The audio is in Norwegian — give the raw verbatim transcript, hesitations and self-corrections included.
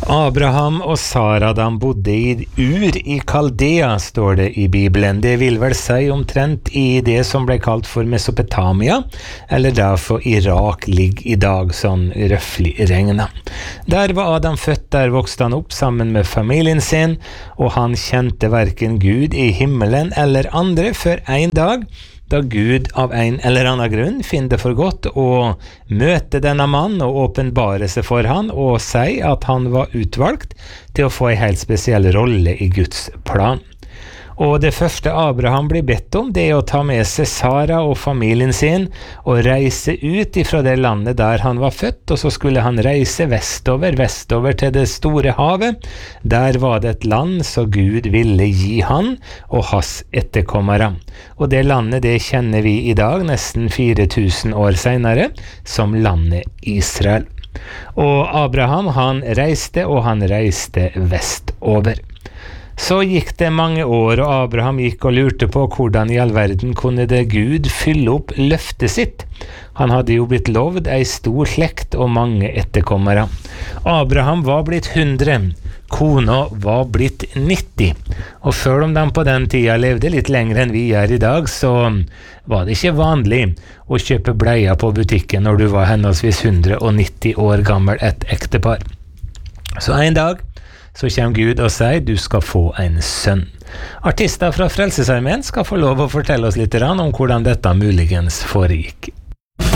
Abraham og Sara, de bodde i Ur i Kaldea, står det i Bibelen. Det vil vel si omtrent i det som ble kalt for Mesopotamia, eller derfor Irak ligger i dag, sånn røffelig regnet. Der var Adam født, der vokste han opp sammen med familien sin, og han kjente hverken Gud i himmelen eller andre før en dag, da Gud av en eller annen grunn finner det for godt å møte denne mann og åpenbare seg for han og si at han var utvalgt til å få en helt spesiell rolle i Guds plan. Og det første Abraham blir bedt om, det er å ta med seg Sara og familien sin og reise ut ifra det landet der han var født, og så skulle han reise vestover, vestover til det store havet. Der var det et land så Gud ville gi han og hans etterkommere. Og det landet det kjenner vi i dag, nesten fire tusen år senere, som landet Israel. Og Abraham, han reiste, og han reiste vestover. Så gikk det mange år, og Abraham gikk og lurte på hvordan i all verden kunne det Gud fylle opp løftet sitt. Han hadde jo blitt lovd ei stor slekt og mange etterkommere. Abraham var blitt hundre, kona var blitt nitti. Og selv om de på den tida levde litt lenger enn vi gjør i dag, så var det ikke vanlig å kjøpe bleier på butikken når du var henholdsvis hundre og nitti år gammel, et ektepar. Så en dag så kommer Gud og sier, du skal få en sønn. Artister fra Frelsesarmeen skal få lov å fortelle oss litt om hvordan dette muligens foregikk.